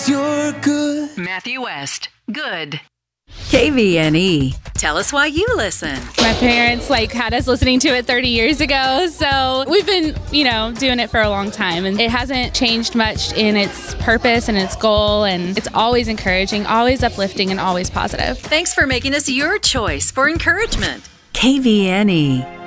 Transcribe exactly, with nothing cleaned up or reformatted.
'cause you're good. Matthew West, good. K V N E. Tell us why you listen. My parents like had us listening to it thirty years ago, so we've been, you know, doing it for a long time, and it hasn't changed much in its purpose and its goal, and it's always encouraging, always uplifting, and always positive. Thanks for making us your choice for encouragement. K V N E.